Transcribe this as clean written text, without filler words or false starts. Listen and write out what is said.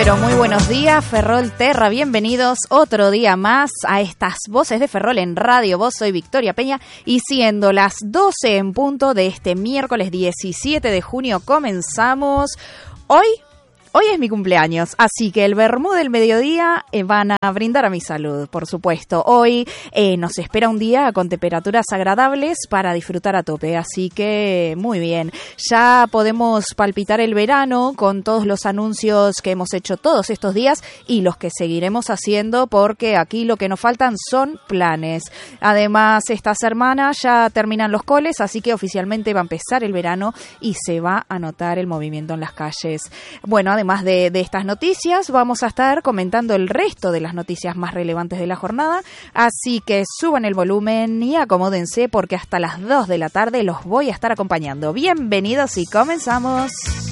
pero muy buenos días, Ferrol Terra, bienvenidos otro día más a estas Voces de Ferrol en Radio Voz. Soy Victoria Peña y siendo las 12 en punto de este miércoles 17 de junio comenzamos. Hoy es mi cumpleaños, así que el vermú del mediodía van a brindar a mi salud, por supuesto. Hoy nos espera un día con temperaturas agradables para disfrutar a tope, así que muy bien. Ya podemos palpitar el verano con todos los anuncios que hemos hecho todos estos días y los que seguiremos haciendo, porque aquí lo que nos faltan son planes. Además, esta semana ya terminan los coles, así que oficialmente va a empezar el verano y se va a notar el movimiento en las calles. Bueno, además de estas noticias, vamos a estar comentando el resto de las noticias más relevantes de la jornada, así que suban el volumen y acomódense porque hasta las 2 de la tarde los voy a estar acompañando. Bienvenidos y comenzamos.